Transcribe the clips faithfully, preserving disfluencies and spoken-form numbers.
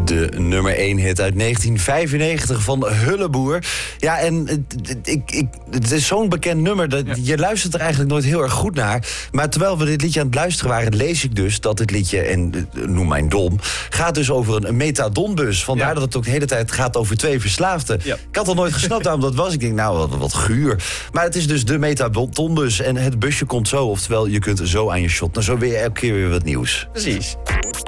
De nummer één hit uit negentien vijfennegentig van Hulleboer. Ja, en ik, ik, het is zo'n bekend nummer, dat ja. je luistert er eigenlijk nooit heel erg goed naar. Maar terwijl we dit liedje aan het luisteren waren, lees ik dus dat dit liedje, en noem mijn dom, gaat dus over een metadonbus. Vandaar ja. dat het ook de hele tijd gaat over twee verslaafden. Ja. Ik had al nooit gesnapt waarom dat was. Ik denk, nou, wat, wat guur. Maar het is dus de metadonbus en het busje komt zo. Oftewel, je kunt zo aan je shot. Nou, zo weer elke keer weer wat nieuws. Precies.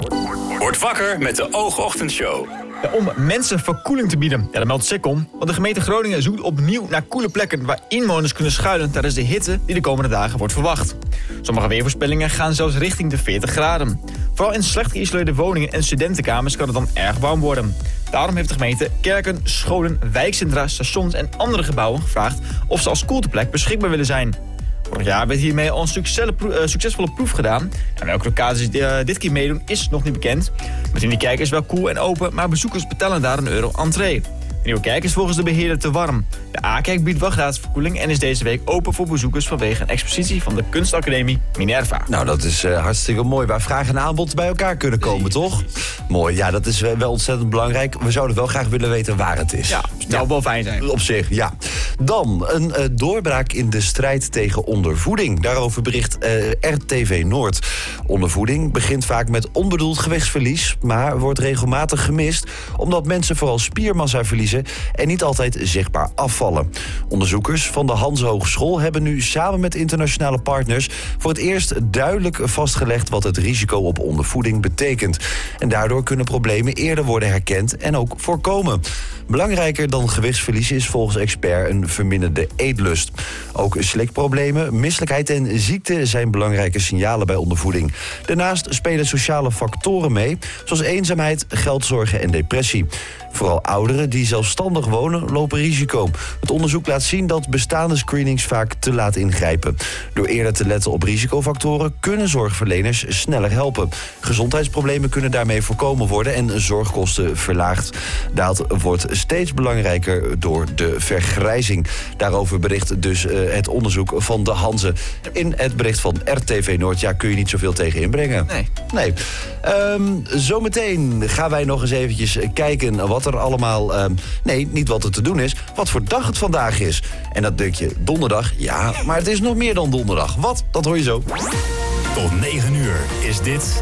Word wakker met de Oogochtendshow. Ja, om mensen verkoeling te bieden. Ja, dat meldt Secom. Want de gemeente Groningen zoekt opnieuw naar koele plekken waar inwoners kunnen schuilen tijdens de hitte die de komende dagen wordt verwacht. Sommige weervoorspellingen gaan zelfs richting de veertig graden. Vooral in slecht geïsoleerde woningen en studentenkamers kan het dan erg warm worden. Daarom heeft de gemeente kerken, scholen, wijkcentra, stations en andere gebouwen gevraagd of ze als koelteplek beschikbaar willen zijn. Vorig jaar werd hiermee al een succesvolle proef, uh, succesvolle proef gedaan. En welke locaties uh, dit keer meedoen is nog niet bekend. Meteen die kijkers wel koel en open, maar bezoekers betalen daar een euro entree. De nieuwe kijk is volgens de beheerder te warm. De A-kijk biedt wel gratis verkoeling en is deze week open voor bezoekers vanwege een expositie van de kunstacademie Minerva. Nou, dat is uh, hartstikke mooi. Waar vraag en aanbod bij elkaar kunnen komen, nee, toch? Mooi, ja, dat is wel ontzettend belangrijk. We zouden wel graag willen weten waar het is. Ja, het zou ja. wel fijn zijn. Op zich, ja. Dan een uh, doorbraak in de strijd tegen ondervoeding. Daarover bericht uh, R T V Noord. Ondervoeding begint vaak met onbedoeld gewichtsverlies, maar wordt regelmatig gemist omdat mensen vooral spiermassa verliezen en niet altijd zichtbaar afvallen. Onderzoekers van de Hanze Hogeschool hebben nu samen met internationale partners voor het eerst duidelijk vastgelegd wat het risico op ondervoeding betekent. En daardoor kunnen problemen eerder worden herkend en ook voorkomen. Belangrijker dan gewichtsverlies is volgens expert een verminderde eetlust. Ook slikproblemen, misselijkheid en ziekte zijn belangrijke signalen bij ondervoeding. Daarnaast spelen sociale factoren mee, zoals eenzaamheid, geldzorgen en depressie. Vooral ouderen die zelfstandig wonen lopen risico. Het onderzoek laat zien dat bestaande screenings vaak te laat ingrijpen. Door eerder te letten op risicofactoren kunnen zorgverleners sneller helpen. Gezondheidsproblemen kunnen daarmee voorkomen worden en zorgkosten verlaagd. Dat wordt steeds belangrijker door de vergrijzing. Daarover bericht dus uh, het onderzoek van de Hanze. In het bericht van R T V Noord, ja, kun je niet zoveel tegen inbrengen. Nee. Nee. Um, zometeen gaan wij nog eens eventjes kijken wat er allemaal... Um, nee, niet wat er te doen is, wat voor dag het vandaag is. En dat denk je, donderdag? Ja, maar het is nog meer dan donderdag. Wat? Dat hoor je zo. Tot negen uur is dit...